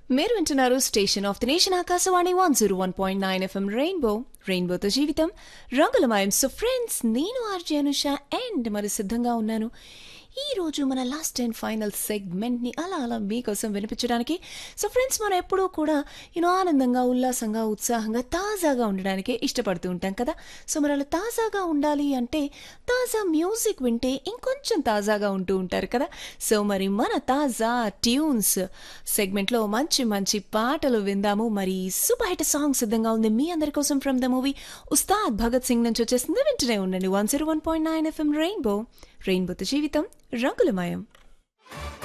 మీరు వింటున్నారు station of the nation Akashvani 101.9 FM రెయిన్బోతో జీవితం రంగులమయం. సో ఫ్రెండ్స్, నేను ఆర్జే అనుష అండ్ మరి సిద్ధంగా ఉన్నాను ఈ రోజు మన లాస్ట్ అండ్ ఫైనల్ సెగ్మెంట్ని అలా మీకోసం వినిపించడానికి. సో ఫ్రెండ్స్, మనం ఎప్పుడూ కూడా ఆనందంగా, ఉల్లాసంగా, ఉత్సాహంగా, తాజాగా ఉండడానికే ఇష్టపడుతూ ఉంటాం కదా. సో మరి అలా తాజాగా ఉండాలి అంటే తాజా మ్యూజిక్ వింటే ఇంకొంచెం తాజాగా ఉంటూ ఉంటారు కదా. సో మరి మన తాజా ట్యూన్స్ సెగ్మెంట్లో మంచి మంచి పాటలు విందాము. మరి సూపర్ హిట్ సాంగ్ సిద్ధంగా ఉంది మీ అందరి కోసం from the movie Ustaad Bhagat Singh నుంచి వచ్చేసింది. వింటూనే ఉండండి 101.9 ఎఫ్ఎం రెయిన్బోతో జీవితం రంగులమయం.